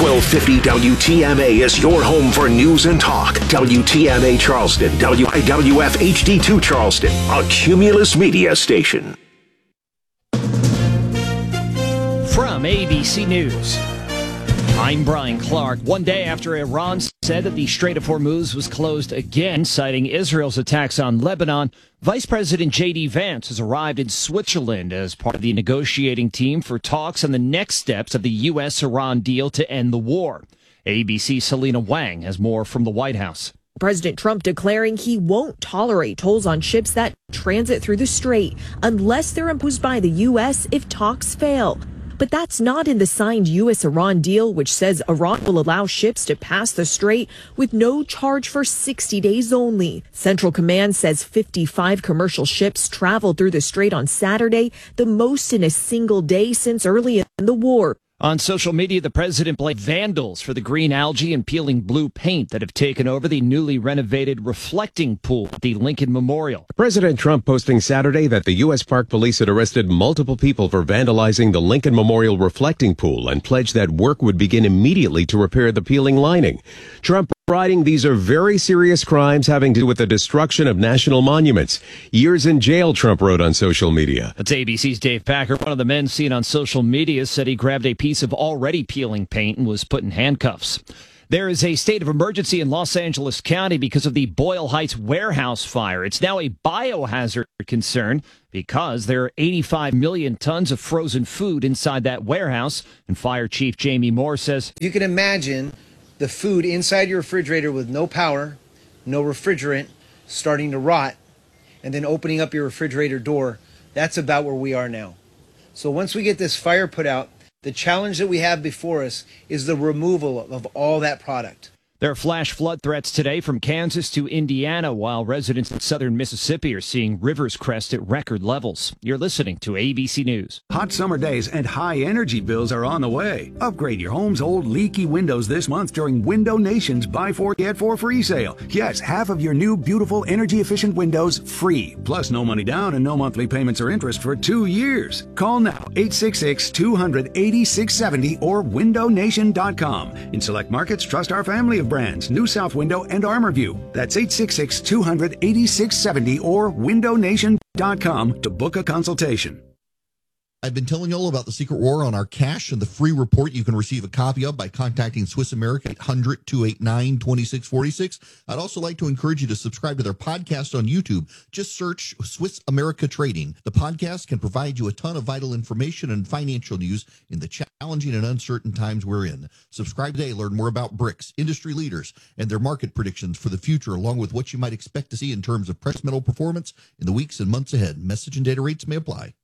1250 WTMA is your home for news and talk. WTMA Charleston, WIWF HD2 Charleston, a Cumulus Media station. From ABC News, I'm Brian Clark. One day after Iran said that the Strait of Hormuz was closed again, citing Israel's attacks on Lebanon, Vice President J.D. Vance has arrived in Switzerland as part of the negotiating team for talks on the next steps of the U.S.-Iran deal to end the war. ABC's Selena Wang has more from the White House. President Trump declaring he won't tolerate tolls on ships that transit through the strait unless they're imposed by the U.S. if talks fail. But that's not in the signed U.S.-Iran deal, which says Iran will allow ships to pass the strait with no charge for 60 days only. Central Command says 55 commercial ships traveled through the strait on Saturday, the most in a single day since early in the war. On social media, the president blamed vandals for the green algae and peeling blue paint that have taken over the newly renovated reflecting pool at the Lincoln Memorial. President Trump posting Saturday that the U.S. Park Police had arrested multiple people for vandalizing the Lincoln Memorial reflecting pool and pledged that work would begin immediately to repair the peeling lining. Trump writing, these are very serious crimes having to do with the destruction of national monuments. Years in jail, Trump wrote on social media. That's ABC's Dave Packer. One of the men seen on social media said he grabbed a piece of already peeling paint and was put in handcuffs. There is a state of emergency in Los Angeles County because of the Boyle Heights warehouse fire. It's now a biohazard concern because there are 85 million tons of frozen food inside that warehouse. And Fire Chief Jamie Moore says, you can imagine the food inside your refrigerator with no power, no refrigerant, starting to rot, and then opening up your refrigerator door. That's about where we are now. So once we get this fire put out, the challenge that we have before us is the removal of all that product. There are flash flood threats today from Kansas to Indiana, while residents in southern Mississippi are seeing rivers crest at record levels. You're listening to ABC News. Hot summer days and high energy bills are on the way. Upgrade your home's old leaky windows this month during Window Nation's Buy 4 Get 4 free sale. Yes, half of your new beautiful energy efficient windows free. Plus no money down and no monthly payments or interest for 2 years. Call now 866-200-8670 or windownation.com. In select markets, trust our family of brands, New South Window and ArmorView. That's 866-200-8670 or windownation.com to book a consultation. I've been telling you all about the Secret War on our cash and the free report you can receive a copy of by contacting Swiss America at 800-289-2646. I'd also like to encourage you to subscribe to their podcast on YouTube. Just search Swiss America Trading. The podcast can provide you a ton of vital information and financial news in the challenging and uncertain times we're in. Subscribe today. Learn more about BRICS, industry leaders, and their market predictions for the future, along with what you might expect to see in terms of precious metal performance in the weeks and months ahead. Message and data rates may apply.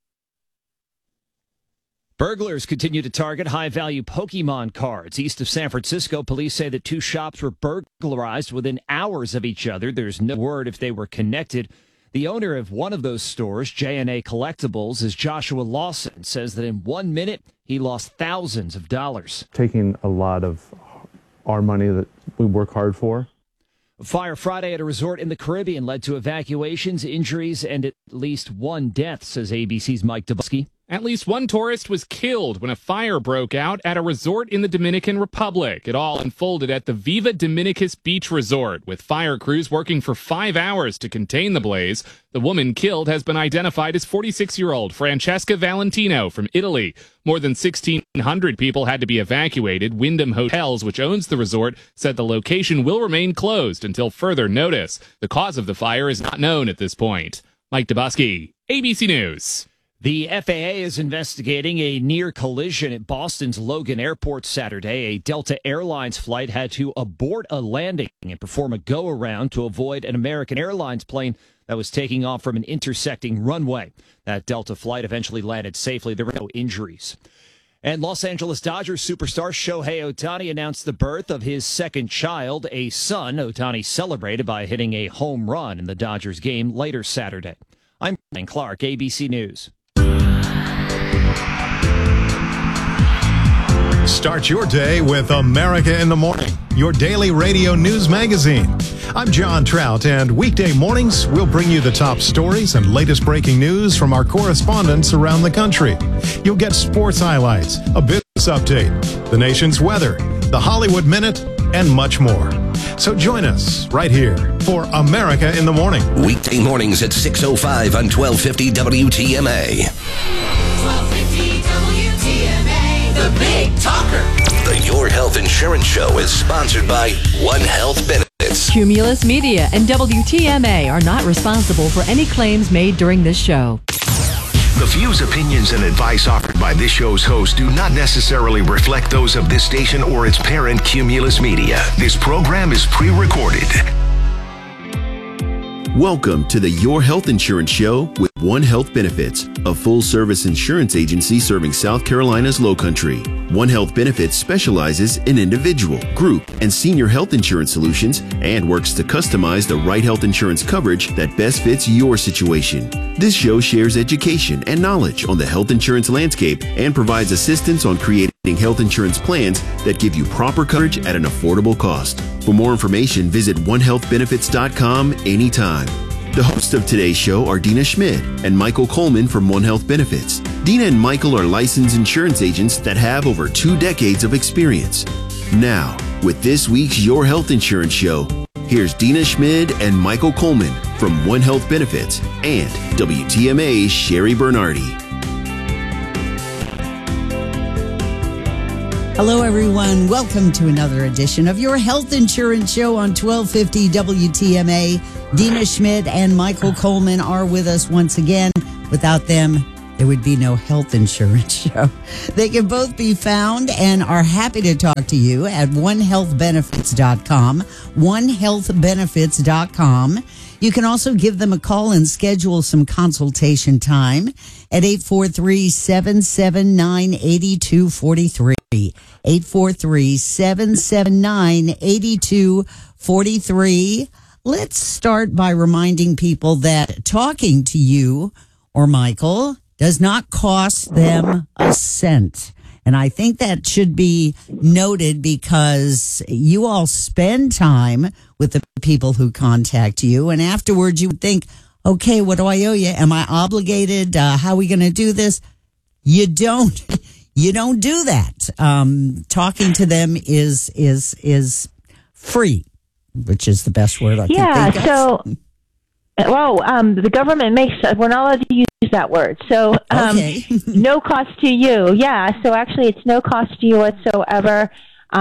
Burglars continue to target high-value Pokemon cards. East of San Francisco, police say that 2 shops were burglarized within hours of each other. There's no word if they were connected. The owner of one of those stores, J&A Collectibles, is Joshua Lawson, says that in 1 minute, he lost thousands of dollars. Taking a lot of our money that we work hard for. A fire Friday at a resort in the Caribbean led to evacuations, injuries, and at least 1 death, says ABC's Mike Dubusky. At least 1 tourist was killed when a fire broke out at a resort in the Dominican Republic. It all unfolded at the Viva Dominicus Beach Resort, with fire crews working for 5 hours to contain the blaze. The woman killed has been identified as 46-year-old Francesca Valentino from Italy. More than 1,600 people had to be evacuated. Wyndham Hotels, which owns the resort, said the location will remain closed until further notice. The cause of the fire is not known at this point. Mike Dubusky, ABC News. The FAA is investigating a near collision at Boston's Logan Airport Saturday. A Delta Airlines flight had to abort a landing and perform a go-around to avoid an American Airlines plane that was taking off from an intersecting runway. That Delta flight eventually landed safely. There were no injuries. And Los Angeles Dodgers superstar Shohei Ohtani announced the birth of his second child, a son. Ohtani celebrated by hitting a home run in the Dodgers game later Saturday. I'm Brian Clark, ABC News. Start your day with America in the Morning, your daily radio news magazine. I'm John Trout, and weekday mornings we'll bring you the top stories and latest breaking news from our correspondents around the country. You'll get sports highlights, a bit update, the nation's weather, the Hollywood Minute, and much more. So join us right here for America in the Morning. Weekday mornings at 6:05 on 1250 WTMA. 1250 WTMA, the Big Talker. The Your Health Insurance Show is sponsored by One Health Benefits. Cumulus Media and WTMA are not responsible for any claims made during this show. The views, opinions, and advice offered by this show's host do not necessarily reflect those of this station or its parent, Cumulus Media. This program is pre-recorded. Welcome to the Your Health Insurance Show with One Health Benefits, a full-service insurance agency serving South Carolina's Lowcountry. One Health Benefits specializes in individual, group, and senior health insurance solutions and works to customize the right health insurance coverage that best fits your situation. This show shares education and knowledge on the health insurance landscape and provides assistance on creating health insurance plans that give you proper coverage at an affordable cost. For more information, visit onehealthbenefits.com anytime. The hosts of today's show are Dina Schmidt and Michael Coleman from One Health Benefits. Dina and Michael are licensed insurance agents that have over 2 decades of experience. Now, with this week's Your Health Insurance Show, here's Dina Schmidt and Michael Coleman from One Health Benefits and WTMA's Sherry Bernardi. Hello, everyone. Welcome to another edition of Your Health Insurance Show on 1250 WTMA. Dina Schmidt and Michael Coleman are with us once again. Without them, there would be no health insurance show. They can both be found and are happy to talk to you at onehealthbenefits.com, onehealthbenefits.com. You can also give them a call and schedule some consultation time at 843-779-8243. 843-779-8243. Let's start by reminding people that talking to you or Michael does not cost them a cent. And I think that should be noted because you all spend time with the people who contact you. And afterwards you would think, okay, what do I owe you? Am I obligated? How are we going to do this? You don't. You don't do that. Talking to them is free, which is the best word I can think of. The government makes we're not allowed to use that word. So, no cost to you. Yeah. So actually, it's no cost to you whatsoever.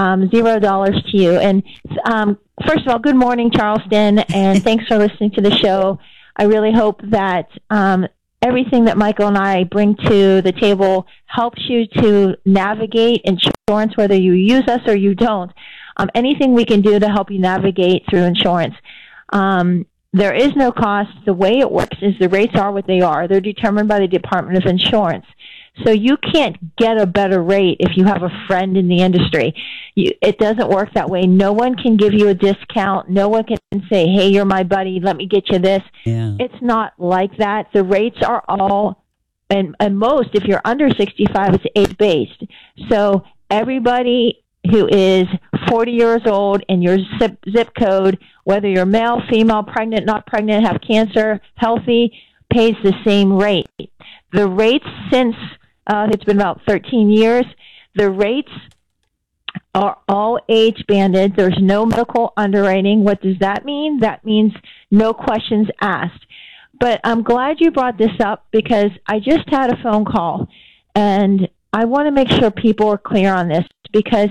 $0 to you. And first of all, good morning, Charleston, and thanks for listening to the show. I really hope that everything that Michael and I bring to the table helps you to navigate insurance, whether you use us or you don't. Anything we can do to help you navigate through insurance. There is no cost. The way it works is the rates are what they are. They're determined by the Department of Insurance. So you can't get a better rate if you have a friend in the industry. It doesn't work that way. No one can give you a discount. No one can say, hey, you're my buddy, let me get you this. Yeah. It's not like that. The rates are all, and most, if you're under 65, it's age-based. So everybody who is 40 years old in your zip code, whether you're male, female, pregnant, not pregnant, have cancer, healthy, pays the same rate. The rates since it's been about 13 years, the rates are all age banded. There's no medical underwriting. What does that mean? That means no questions asked. But I'm glad you brought this up because I just had a phone call, and I want to make sure people are clear on this because,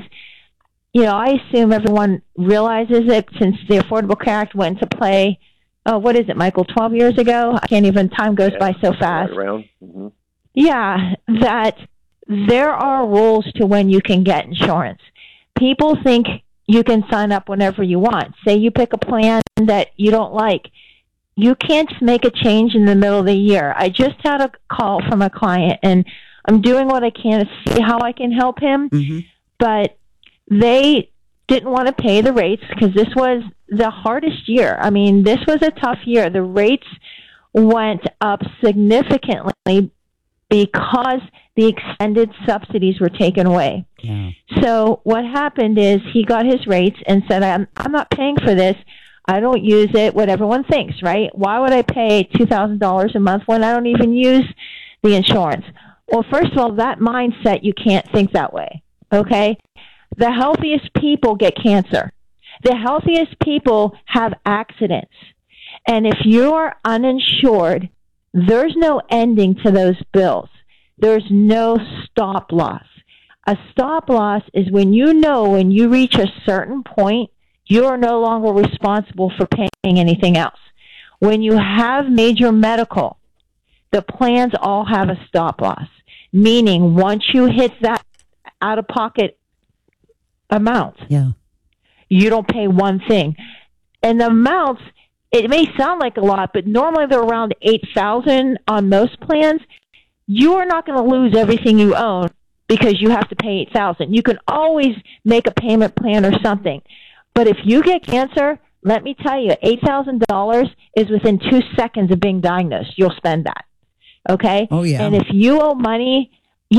I assume everyone realizes it since the Affordable Care Act went into play. Oh, what is it, Michael, 12 years ago? I can't even, time goes by so fast. Right around. Mm-hmm. Yeah, that there are rules to when you can get insurance. People think you can sign up whenever you want. Say you pick a plan that you don't like. You can't make a change in the middle of the year. I just had a call from a client, and I'm doing what I can to see how I can help him. Mm-hmm. But they didn't want to pay the rates because this was the hardest year. I mean, this was a tough year. The rates went up significantly because the extended subsidies were taken away. Yeah. So what happened is he got his rates and said, I'm not paying for this. I don't use it, what everyone thinks, right? Why would I pay $2,000 a month when I don't even use the insurance? Well, first of all, that mindset, you can't think that way, okay? The healthiest people get cancer. The healthiest people have accidents. And if you're uninsured, there's no ending to those bills. There's no stop loss. A stop loss is when you know when you reach a certain point, you are no longer responsible for paying anything else. When you have major medical, the plans all have a stop loss, meaning once you hit that out-of-pocket amount, you don't pay one thing. And the amounts, it may sound like a lot, but normally they're around $8,000 on most plans. You are not going to lose everything you own because you have to pay $8,000. You can always make a payment plan or something. But if you get cancer, let me tell you, $8,000 is within 2 seconds of being diagnosed. You'll spend that. Okay? Oh, yeah. And if you owe money,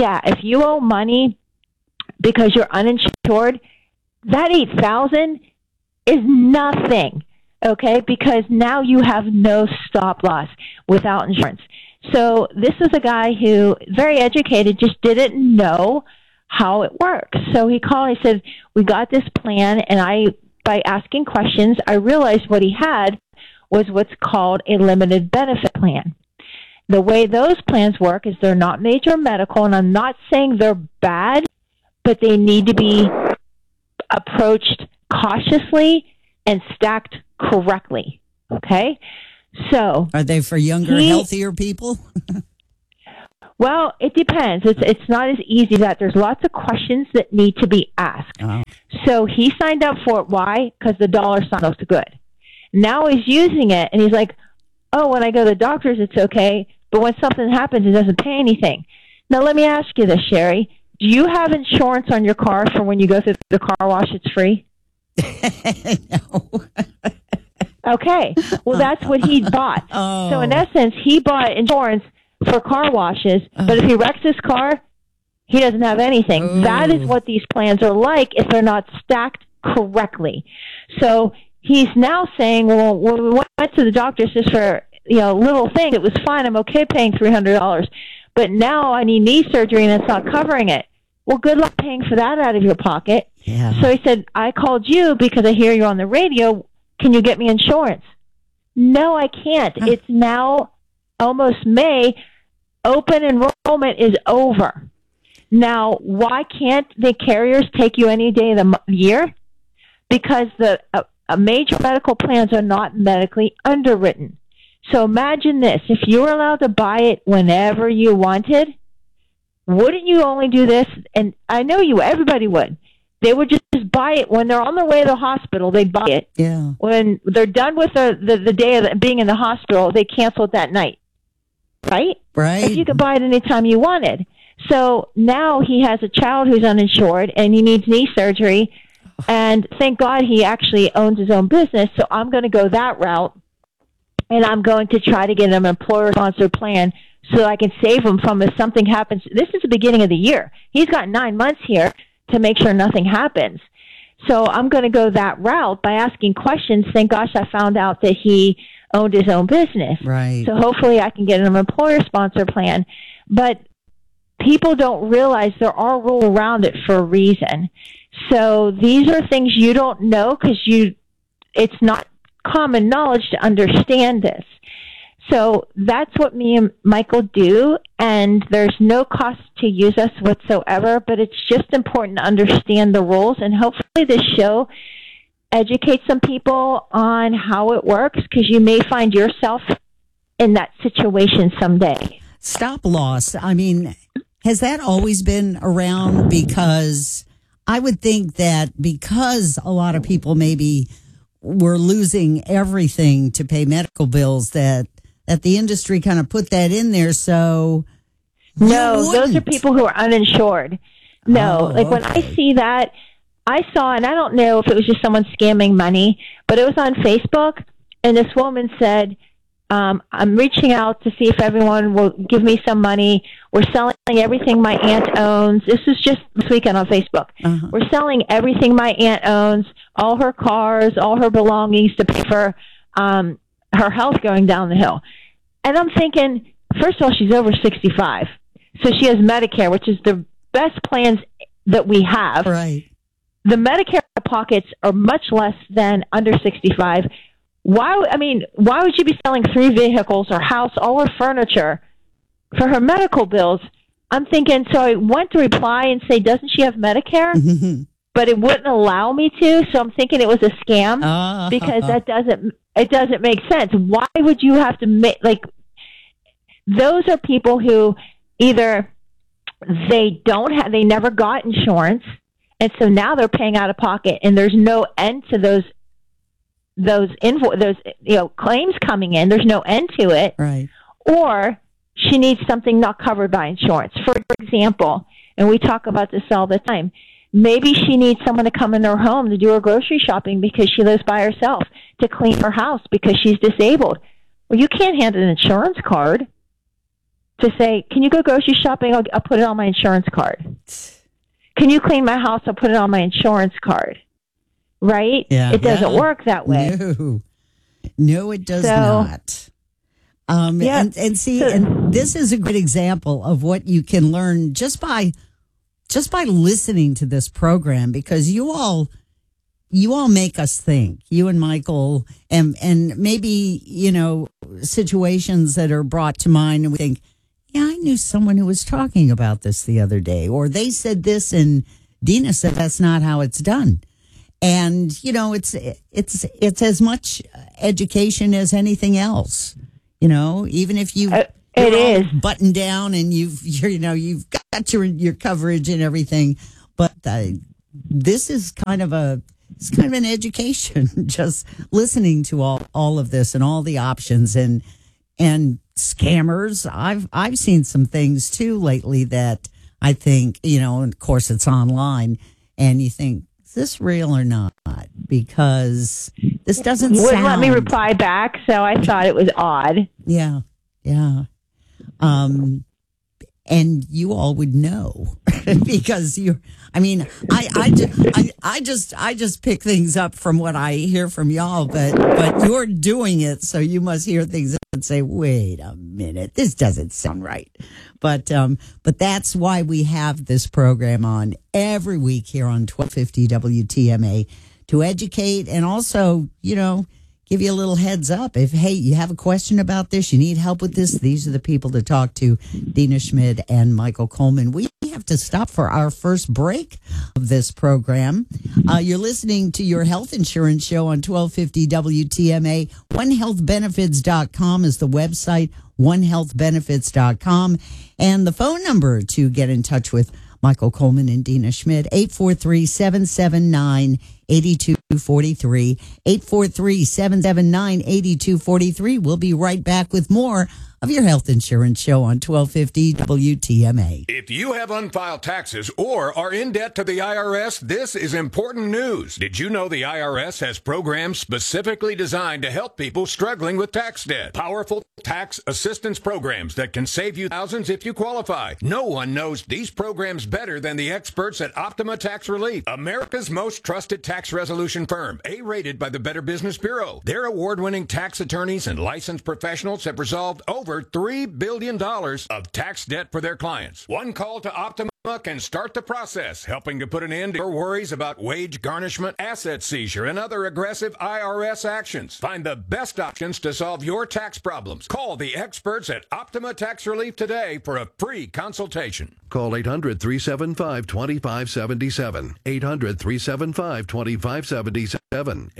because you're uninsured, that $8,000 is nothing. Okay? Because now you have no stop loss without insurance. So this is a guy who, very educated, just didn't know how it works. So he called and said, we got this plan, and by asking questions, I realized what he had was what's called a limited benefit plan. The way those plans work is they're not major medical, and I'm not saying they're bad, but they need to be approached cautiously and stacked correctly. Okay? So, are they for younger, healthier people? Well, it depends. It's not as easy that. There's lots of questions that need to be asked. Oh. So he signed up for it. Why? Because the dollar sign looks good. Now he's using it, and he's like, oh, when I go to the doctors, it's okay, but when something happens, it doesn't pay anything. Now, let me ask you this, Sherry. Do you have insurance on your car for when you go through the car wash, it's free? No. Okay. Well, that's what he bought. Oh. So, in essence, he bought insurance for car washes, but if he wrecks his car, he doesn't have anything. Ooh. That is what these plans are like if they're not stacked correctly. So he's now saying, well, when we went to the doctor just for little thing, it was fine. I'm okay paying $300. But now I need knee surgery and it's not covering it. Well, good luck paying for that out of your pocket. Yeah. So he said, I called you because I hear you on the radio. Can you get me insurance? No, I can't. It's now almost May. Open enrollment is over. Now, why can't the carriers take you any day of the year? Because the major medical plans are not medically underwritten. So imagine this. If you were allowed to buy it whenever you wanted, wouldn't you only do this? And I know everybody would. They would just buy it when they're on their way to the hospital. They'd buy it. Yeah. When they're done with the day of being in the hospital, they cancel it that night. Right? Right. If you could buy it anytime you wanted. So now he has a child who's uninsured and he needs knee surgery. And thank God he actually owns his own business. So I'm going to go that route. And I'm going to try to get an employer-sponsored plan so I can save him from if something happens. This is the beginning of the year. He's got 9 months here to make sure nothing happens. So I'm going to go that route by asking questions. Thank gosh I found out that he owned his own business. Right. So hopefully I can get an employer-sponsored plan. But people don't realize there are rules around it for a reason. So these are things you don't know because it's not common knowledge to understand this. So that's what me and Michael do, and there's no cost to use us whatsoever, but it's just important to understand the rules, and hopefully this show educates some people on how it works, because you may find yourself in that situation someday. Stop loss. I mean, has that always been around? Because I would think that because a lot of people maybe were losing everything to pay medical bills, that the industry kind of put that in there. So no, those are people who are uninsured. No, when I see that, I saw, and I don't know if it was just someone scamming money, but it was on Facebook, and this woman said, I'm reaching out to see if everyone will give me some money. We're selling everything my aunt owns. This was just this weekend on Facebook. Uh-huh. We're selling everything my aunt owns, all her cars, all her belongings to pay for her health going down the hill. And I'm thinking, first of all, she's over 65. So she has Medicare, which is the best plans that we have. Right. The Medicare pockets are much less than under 65. Why would you be selling 3 vehicles or house, all her furniture for her medical bills? I'm thinking, so I went to reply and say, doesn't she have Medicare? Mm-hmm. But it wouldn't allow me to, so I'm thinking it was a scam because it doesn't make sense. Why would you have to make, like, those are people who either they never got insurance, and so now they're paying out of pocket, and there's no end to those claims coming in. There's no end to it. Right. Or she needs something not covered by insurance. For example, and we talk about this all the time, maybe she needs someone to come in her home to do her grocery shopping because she lives by herself, to clean her house because she's disabled. Well, you can't hand an insurance card to say, can you go grocery shopping? I'll put it on my insurance card. Can you clean my house? I'll put it on my insurance card. Right? Yeah, it doesn't work that way. No, it does not. And this is a good example of what you can learn just by listening to this program, because you all make us think, you and Michael, and maybe, situations that are brought to mind and we think, yeah, I knew someone who was talking about this the other day, or they said this and Dina said that's not how it's done. And, it's as much education as anything else, even if you're all buttoned down and you've got your coverage and everything. But this is kind of an education, just listening to all of this and all the options and scammers. I've seen some things too lately that I think, and of course it's online, and you think, is this real or not? Because this doesn't wouldn't let me reply back, so I thought it was odd. Yeah. And you all would know because I just pick things up from what I hear from y'all, but you're doing it, so you must hear things and say, wait a minute, this doesn't sound right. But that's why we have this program on every week here on 1250 WTMA to educate and also, give you a little heads up. If, hey, you have a question about this, you need help with this, these are the people to talk to, Dina Schmid and Michael Coleman. We have to stop for our first break of this program. You're listening to your health insurance show on 1250 WTMA. OneHealthBenefits.com is the website, OneHealthBenefits.com. And the phone number to get in touch with Michael Coleman and Dina Schmid, 843-779-8243, 843-779-8243. We'll be right back with more of your health insurance show on 1250 WTMA. If you have unfiled taxes or are in debt to the IRS, this is important news. Did you know the IRS has programs specifically designed to help people struggling with tax debt? Powerful tax assistance programs that can save you thousands if you qualify. No one knows these programs better than the experts at Optima Tax Relief, America's most trusted tax resolution firm, A-rated by the Better Business Bureau. Their award-winning tax attorneys and licensed professionals have resolved over $3 billion of tax debt for their clients. One call to Optima can start the process, helping to put an end to your worries about wage garnishment, asset seizure, and other aggressive IRS actions. Find the best options to solve your tax problems. Call the experts at Optima Tax Relief today for a free consultation. Call 800-375-2577. 800-375-2577.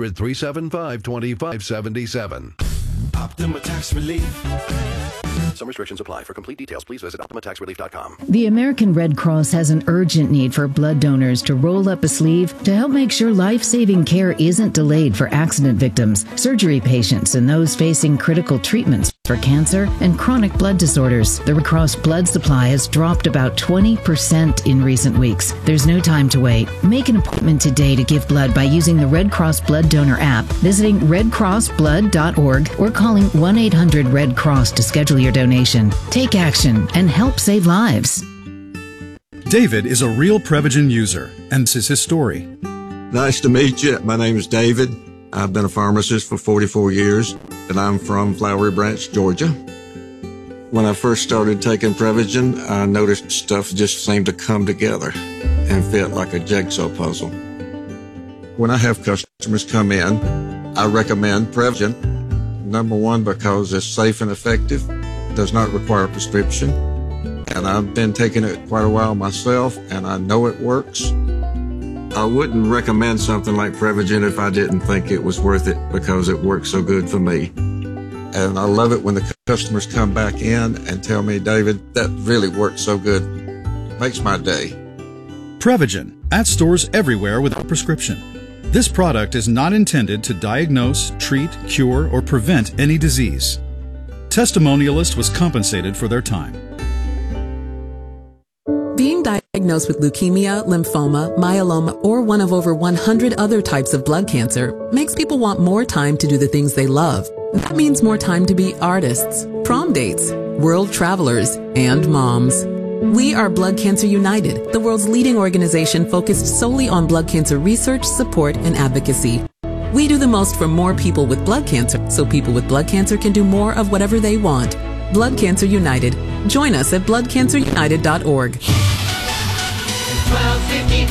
800-375-2577. Optima Tax Relief. Some restrictions apply. For complete details, please visit OptimaTaxRelief.com. The American Red Cross has an urgent need for blood donors to roll up a sleeve to help make sure life-saving care isn't delayed for accident victims, surgery patients, and those facing critical treatments for cancer and chronic blood disorders. The Red Cross blood supply has dropped about 20% in recent weeks. There's no time to wait. Make an appointment today to give blood by using the Red Cross Blood Donor app, visiting redcrossblood.org, or calling 1-800-RED-CROSS to schedule your donation. Take action and help save lives. David is a real Prevagen user, and this is his story. Nice to meet you. My name is David. I've been a pharmacist for 44 years, and I'm from Flowery Branch, Georgia. When I first started taking Prevagen, I noticed stuff just seemed to come together and fit like a jigsaw puzzle. When I have customers come in, I recommend Prevagen. Number one, because it's safe and effective, does not require a prescription, and I've been taking it quite a while myself, and I know it works. I wouldn't recommend something like Prevagen if I didn't think it was worth it because it works so good for me. And I love it when the customers come back in and tell me, David, that really worked so good. Makes my day. Prevagen, at stores everywhere without prescription. This product is not intended to diagnose, treat, cure, or prevent any disease. Testimonialist was compensated for their time. Being diagnosed with leukemia, lymphoma, myeloma, or one of over 100 other types of blood cancer makes people want more time to do the things they love. That means more time to be artists, prom dates, world travelers, and moms. We are Blood Cancer United, the world's leading organization focused solely on blood cancer research, support, and advocacy. We do the most for more people with blood cancer, so people with blood cancer can do more of whatever they want. Blood Cancer United. Join us at bloodcancerunited.org. 1250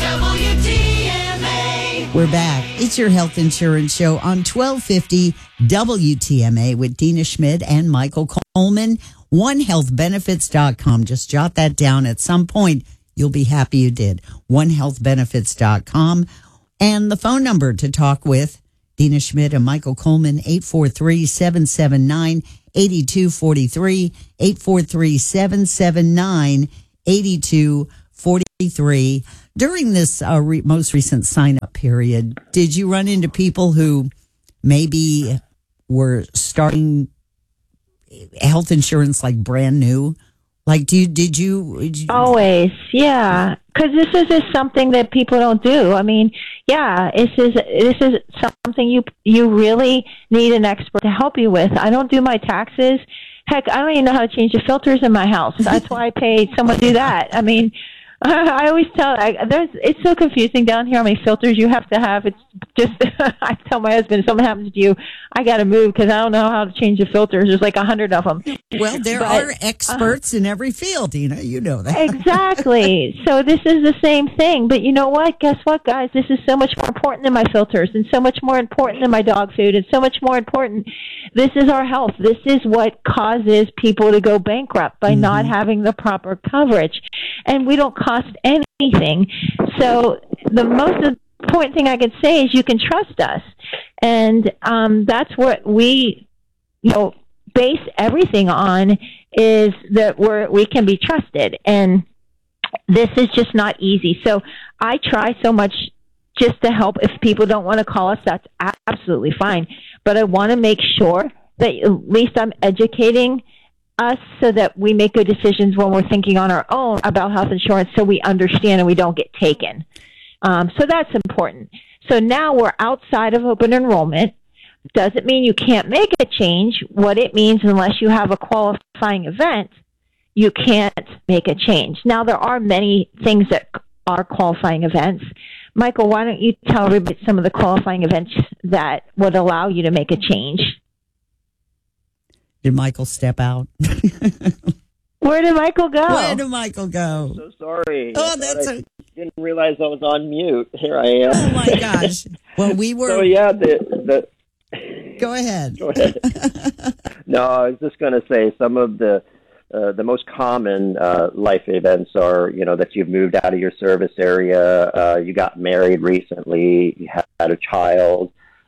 WTMA. We're back. It's your health insurance show on 1250 WTMA with Dina Schmidt and Michael Coleman. OneHealthBenefits.com. Just jot that down. At some point, you'll be happy you did. OneHealthBenefits.com. And the phone number to talk with Dina Schmidt and Michael Coleman, 843-779-8243, 843-779-8243. During this most recent sign-up period, did you run into people who maybe were starting health insurance like brand new? Like, did you always? Yeah, because this is just something that people don't do. I mean, yeah, this is something you really need an expert to help you with. I don't do my taxes. Heck, I don't even know how to change the filters in my house. That's why I paid someone to do that. I mean, I always tell it's so confusing down here how many filters you have to have. It's just I tell my husband, if something happens to you, I got to move because I don't know how to change the filters. There's like 100 of them. Well, there are experts in every field, you know that. Exactly. So this is the same thing. But you know what? Guess what, guys? This is so much more important than my filters and so much more important than my dog food and so much more important. This is our health. This is what causes people to go bankrupt by not having the proper coverage. And we don't cost anything. So the most important thing I could say is you can trust us. And that's what we, base everything on, is that we can be trusted. And this is just not easy. So I try so much just to help. If people don't want to call us, that's absolutely fine. But I want to make sure that at least I'm educating us so that we make good decisions when we're thinking on our own about health insurance, so we understand and we don't get taken. So that's important. So now we're outside of open enrollment. Doesn't mean you can't make a change. What it means, unless you have a qualifying event, you can't make a change. Now, there are many things that are qualifying events. Michael, why don't you tell everybody some of the qualifying events that would allow you to make a change? Did Michael step out? Where did Michael go? Where did Michael go? So sorry. Oh, I didn't realize I was on mute. Here I am. Oh my gosh. Well, we were. So yeah, Go ahead. Go ahead. No, I was just going to say some of the most common life events are, that you've moved out of your service area, you got married recently, you had a child,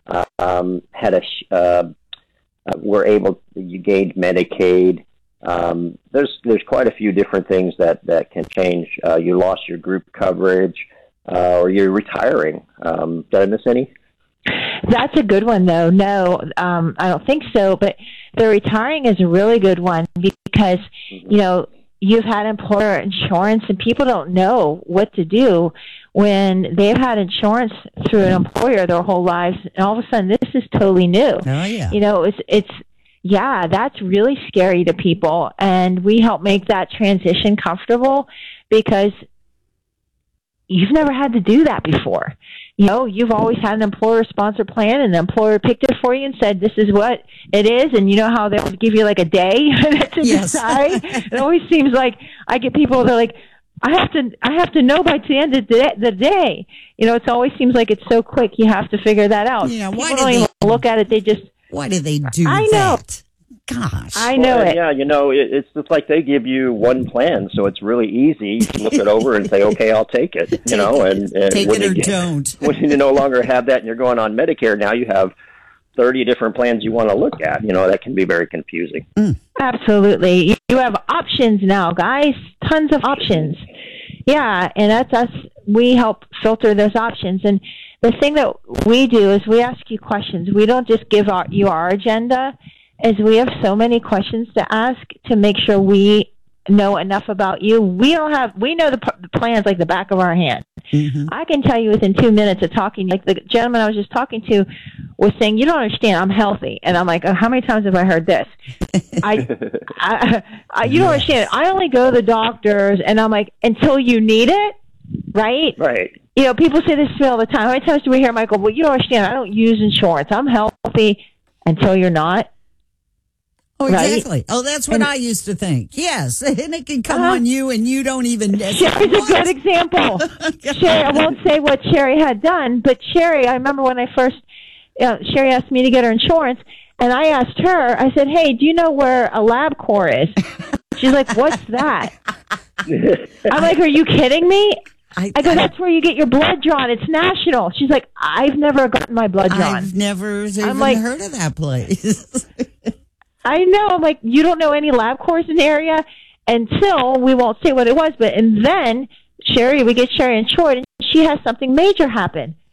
you gained Medicaid. There's quite a few different things that can change. You lost your group coverage, or you're retiring. Did I miss any? That's a good one, though. No, I don't think so. But the retiring is a really good one because, you've had employer insurance and people don't know what to do when they've had insurance through an employer their whole lives. And all of a sudden, this is totally new. Oh, yeah. Yeah, that's really scary to people. And we help make that transition comfortable because you've never had to do that before. You know, you've always had an employer-sponsored plan, and the employer picked it for you and said, this is what it is, and you know how they'll give you like a day to decide? It always seems like I get people that are like, I have to know by the end of the day. You know, it always seems like it's so quick. You have to figure that out. Yeah, people don't even look at it. They just. Why do they do I know. that? Gosh. I know it. Yeah, you know, it's just like they give you one plan, so it's really easy to look it over and say, okay, I'll take it. You know, and take when it or you don't. When you no longer have that and you're going on Medicare, now you have 30 different plans you want to look at. You know, that can be very confusing. Absolutely. You have options now, guys. Tons of options. Yeah, and that's us. We help filter those options. And the thing that we do is we ask you questions. We don't just give you our agenda, as we have so many questions to ask to make sure we know enough about you. We know the plans like the back of our hand. Mm-hmm. I can tell you within 2 minutes of talking, like the gentleman I was just talking to was saying, you don't understand, I'm healthy. And I'm like, oh, how many times have I heard this? You don't understand. I only go to the doctors, and I'm like, until you need it, right? Right. You know, people say this to me all the time. How many times do we hear Michael, well, you don't understand, I don't use insurance. I'm healthy until you're not. Oh, exactly. Right? Oh, that's what I used to think. Yes, and it can come on you, and you don't even. Sherry's a good example. Sherry, I won't say what Sherry had done, but Sherry, I remember when I first, Sherry asked me to get her insurance, and I asked her, I said, hey, do you know where a LabCorp is? She's like, what's that? I'm like, are you kidding me? I go, that's where you get your blood drawn. It's national. She's like, I've never gotten my blood drawn. I've never even heard of that place. I know. I'm like, you don't know any LabCorps in the area until we won't say what it was. And then we get Sherry insured, and she has something major happen.